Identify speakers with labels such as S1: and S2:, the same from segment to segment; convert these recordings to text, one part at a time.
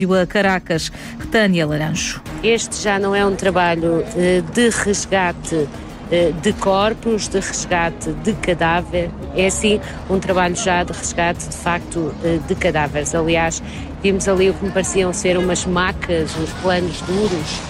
S1: a Caracas, Tânia Laranjo.
S2: Este já não é um trabalho de resgate de corpos, de resgate de cadáver, é sim um trabalho já de resgate de facto de cadáveres. Aliás, vimos ali o que me pareciam ser umas macas, uns planos duros,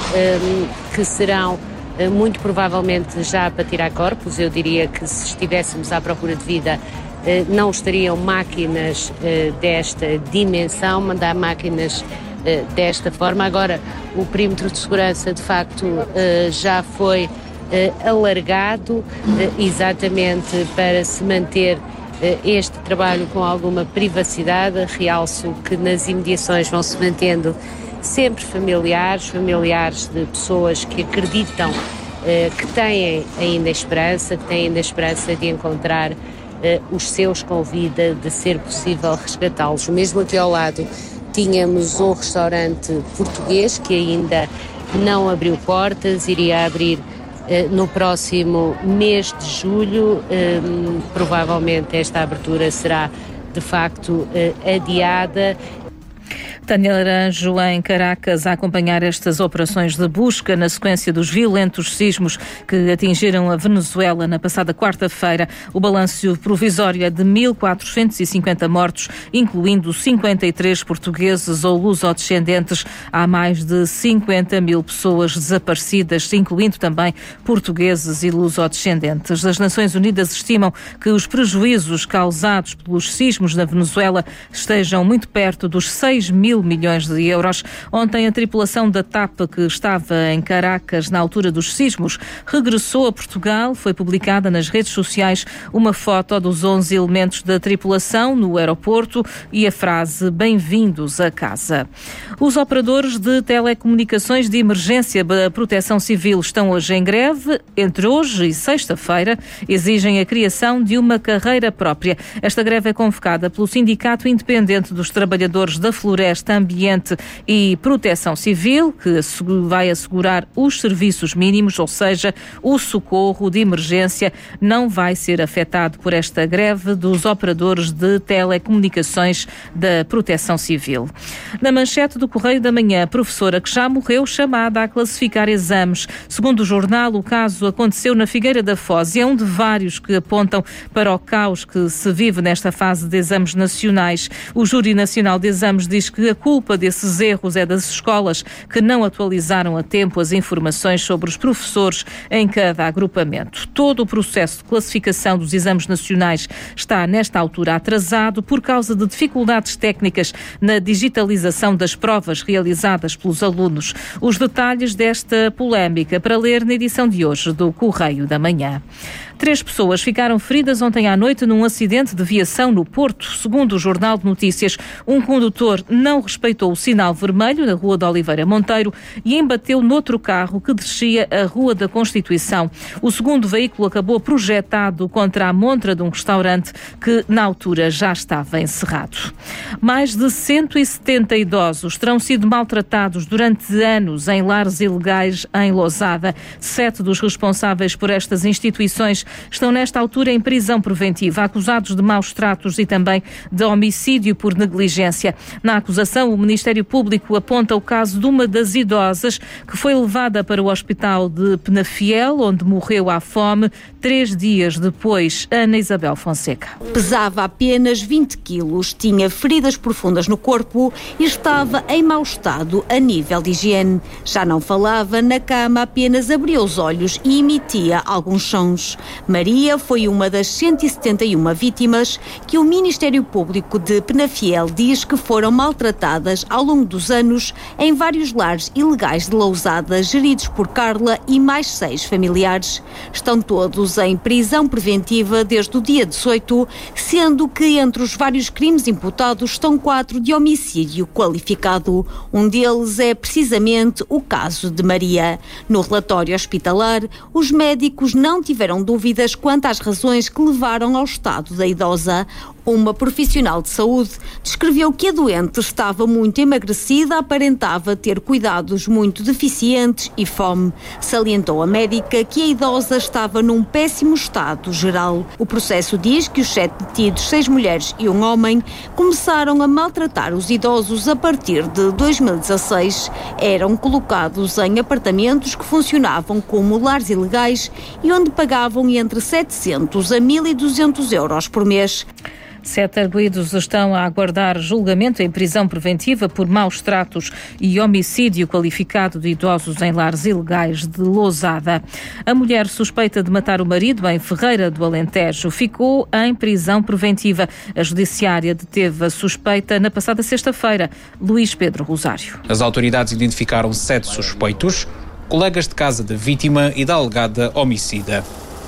S2: que serão muito provavelmente já para tirar corpos. Eu diria que se estivéssemos à procura de vida, não estariam máquinas desta dimensão, mandar máquinas desta forma. Agora, o perímetro de segurança de facto já foi alargado exatamente para se manter este trabalho com alguma privacidade. Realço que nas imediações vão se mantendo sempre familiares de pessoas que acreditam que têm ainda esperança, de encontrar os seus com vida, de ser possível resgatá-los. Mesmo aqui ao lado tínhamos um restaurante português que ainda não abriu portas, iria abrir no próximo mês de julho. Provavelmente esta abertura será de facto adiada.
S1: Tânia Laranjo, em Caracas, a acompanhar estas operações de busca na sequência dos violentos sismos que atingiram a Venezuela na passada quarta-feira. O balanço provisório é de 1.450 mortos, incluindo 53 portugueses ou lusodescendentes. Há mais de 50 mil pessoas desaparecidas, incluindo também portugueses e lusodescendentes. As Nações Unidas estimam que os prejuízos causados pelos sismos na Venezuela estejam muito perto dos 6 mil milhões de euros. Ontem, a tripulação da TAP, que estava em Caracas na altura dos sismos, regressou a Portugal. Foi publicada nas redes sociais uma foto dos 11 elementos da tripulação no aeroporto e a frase "Bem-vindos a casa". Os operadores de telecomunicações de emergência da Proteção Civil estão hoje em greve. Entre hoje e sexta-feira, exigem a criação de uma carreira própria. Esta greve é convocada pelo Sindicato Independente dos Trabalhadores da Floresta, Ambiente e Proteção Civil, que vai assegurar os serviços mínimos, ou seja, o socorro de emergência não vai ser afetado por esta greve dos operadores de telecomunicações da Proteção Civil. Na manchete do Correio da Manhã, a professora que já morreu chamada a classificar exames. Segundo o jornal, o caso aconteceu na Figueira da Foz e é um de vários que apontam para o caos que se vive nesta fase de exames nacionais. O Júri Nacional de Exames diz que a culpa desses erros é das escolas que não atualizaram a tempo as informações sobre os professores em cada agrupamento. Todo o processo de classificação dos exames nacionais está, nesta altura, atrasado por causa de dificuldades técnicas na digitalização das provas realizadas pelos alunos. Os detalhes desta polémica para ler na edição de hoje do Correio da Manhã. 3 pessoas ficaram feridas ontem à noite num acidente de viação no Porto. Segundo o Jornal de Notícias, um condutor não respeitou o sinal vermelho na Rua de Oliveira Monteiro e embateu noutro carro que descia a Rua da Constituição. O segundo veículo acabou projetado contra a montra de um restaurante que, na altura, já estava encerrado. Mais de 170 idosos terão sido maltratados durante anos em lares ilegais em Lousada. 7 dos responsáveis por estas instituições estão nesta altura em prisão preventiva, acusados de maus tratos e também de homicídio por negligência. Na acusação, o Ministério Público aponta o caso de uma das idosas que foi levada para o hospital de Penafiel, onde morreu à fome 3 dias depois. Ana Isabel Fonseca.
S3: Pesava apenas 20 quilos, tinha feridas profundas no corpo e estava em mau estado a nível de higiene. Já não falava, na cama apenas abria os olhos e emitia alguns sons. Maria foi uma das 171 vítimas que o Ministério Público de Penafiel diz que foram maltratadas ao longo dos anos em vários lares ilegais de Lousada, geridos por Carla e mais 6 familiares. Estão todos em prisão preventiva desde o dia 18, sendo que entre os vários crimes imputados estão 4 de homicídio qualificado. Um deles é precisamente o caso de Maria. No relatório hospitalar, os médicos não tiveram dúvidas quanto às razões que levaram ao estado da idosa. Uma profissional de saúde descreveu que a doente estava muito emagrecida, aparentava ter cuidados muito deficientes e fome. Salientou a médica que a idosa estava num péssimo estado geral. O processo diz que os 7 detidos, 6 mulheres e um homem, começaram a maltratar os idosos a partir de 2016. Eram colocados em apartamentos que funcionavam como lares ilegais e onde pagavam entre 700 a 1.200 euros por mês.
S1: 7 arguidos estão a aguardar julgamento em prisão preventiva por maus tratos e homicídio qualificado de idosos em lares ilegais de Lousada. A mulher suspeita de matar o marido em Ferreira do Alentejo ficou em prisão preventiva. A judiciária deteve a suspeita na passada sexta-feira. Luís Pedro Rosário.
S4: As autoridades identificaram 7 suspeitos, colegas de casa da vítima e da alegada homicida.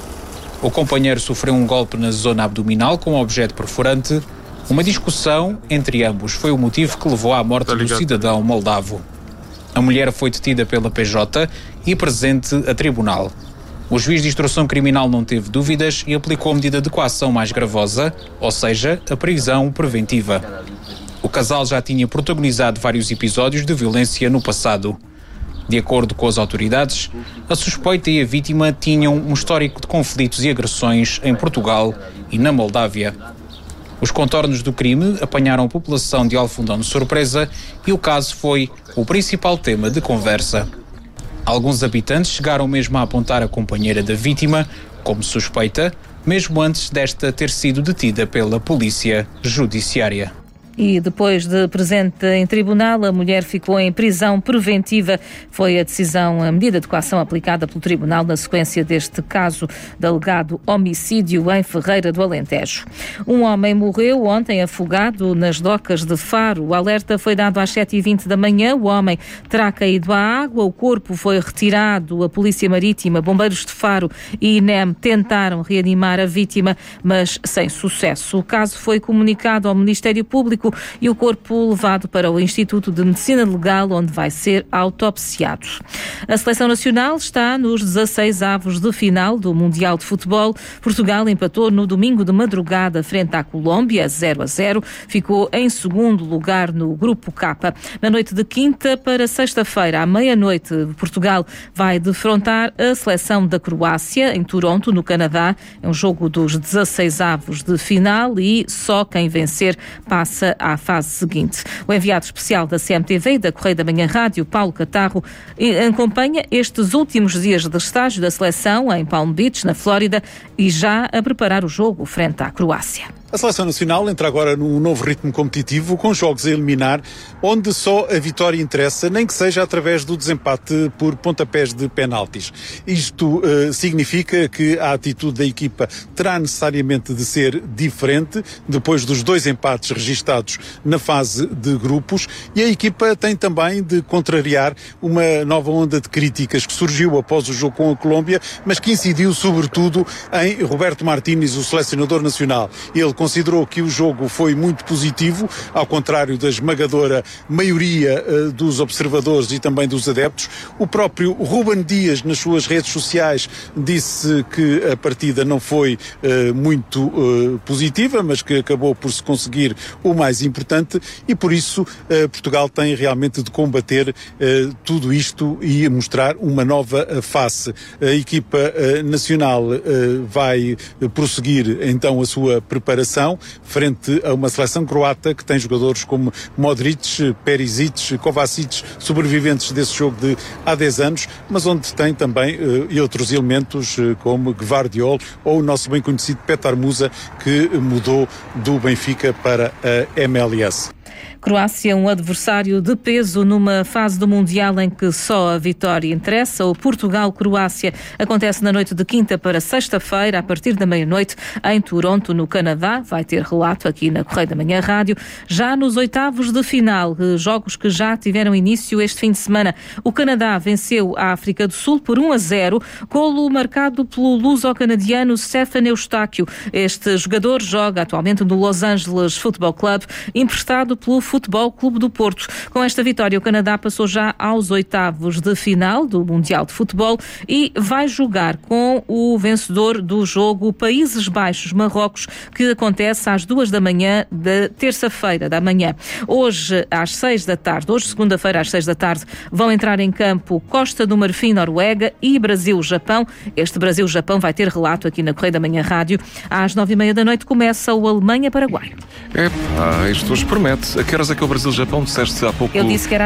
S4: O companheiro sofreu um golpe na zona abdominal com um objeto perfurante. Uma discussão entre ambos foi o motivo que levou à morte do cidadão moldavo. A mulher foi detida pela PJ e presente a tribunal. O juiz de instrução criminal não teve dúvidas e aplicou a medida de coação mais gravosa, ou seja, a prisão preventiva. O casal já tinha protagonizado vários episódios de violência no passado. De acordo com as autoridades, a suspeita e a vítima tinham um histórico de conflitos e agressões em Portugal e na Moldávia. Os contornos do crime apanharam a população de Alfundão de surpresa e o caso foi o principal tema de conversa. Alguns habitantes chegaram mesmo a apontar a companheira da vítima como suspeita, mesmo antes desta ter sido detida pela polícia judiciária.
S1: E depois de presente em tribunal, a mulher ficou em prisão preventiva. Foi a decisão, a medida de coação aplicada pelo tribunal na sequência deste caso de alegado homicídio em Ferreira do Alentejo. Um homem morreu ontem afogado nas docas de Faro. O alerta foi dado às 7h20 da manhã. O homem terá caído à água. O corpo foi retirado. A Polícia Marítima, bombeiros de Faro e INEM tentaram reanimar a vítima, mas sem sucesso. O caso foi comunicado ao Ministério Público e o corpo levado para o Instituto de Medicina Legal, onde vai ser autopsiado. A Seleção Nacional está nos 16avos de final do Mundial de Futebol. Portugal empatou no domingo de madrugada frente à Colômbia, 0-0. Ficou em segundo lugar no Grupo K. Na noite de quinta para sexta-feira, à meia-noite, Portugal vai defrontar a seleção da Croácia, em Toronto, no Canadá. É um jogo dos 16avos de final e só quem vencer passa à fase seguinte. O enviado especial da CMTV e da Correio da Manhã Rádio, Paulo Catarro, acompanha estes últimos dias de estágio da seleção em Palm Beach, na Flórida, e já a preparar o jogo frente à Croácia.
S5: A Seleção Nacional entra agora num novo ritmo competitivo, com jogos a eliminar, onde só a vitória interessa, nem que seja através do desempate por pontapés de penaltis. Isto significa que a atitude da equipa terá necessariamente de ser diferente, depois dos 2 empates registados na fase de grupos, e a equipa tem também de contrariar uma nova onda de críticas que surgiu após o jogo com a Colômbia, mas que incidiu sobretudo em Roberto Martínez, o selecionador nacional. Ele considerou que o jogo foi muito positivo, ao contrário da esmagadora maioria dos observadores e também dos adeptos. O próprio Ruben Dias, nas suas redes sociais, disse que a partida não foi muito positiva, mas que acabou por se conseguir o mais importante, e por isso Portugal tem realmente de combater tudo isto e mostrar uma nova face. A equipa nacional vai prosseguir então a sua preparação frente a uma seleção croata que tem jogadores como Modric, Perisic, Kovacic, sobreviventes desse jogo de há 10 anos, mas onde tem também outros elementos como Gvardiol ou o nosso bem conhecido Petar Musa, que mudou do Benfica para a MLS.
S1: Croácia, um adversário de peso numa fase do Mundial em que só a vitória interessa. O Portugal-Croácia acontece na noite de quinta para sexta-feira, a partir da meia-noite, em Toronto, no Canadá. Vai ter relato aqui na Correio da Manhã Rádio. Já nos 8avos de final, jogos que já tiveram início este fim de semana, o Canadá venceu a África do Sul por 1-0, golo marcado pelo luso-canadiano Stefan Eustáquio. Este jogador joga atualmente no Los Angeles Football Club, emprestado pelo Futebol Clube do Porto. Com esta vitória, o Canadá passou já aos oitavos de final do Mundial de Futebol e vai jogar com o vencedor do jogo Países Baixos-Marrocos, que acontece às 2 da manhã da terça-feira da manhã. Hoje, às 6 da tarde, hoje segunda-feira às 6 da tarde, vão entrar em campo Costa do Marfim, Noruega e Brasil-Japão. Este Brasil-Japão vai ter relato aqui na Correio da Manhã Rádio. Às 9h30 da noite começa o Alemanha-Paraguai.
S6: Isto hoje promete. A que horas é que é o Brasil-Japão? Disseste há pouco.
S1: Eu disse que era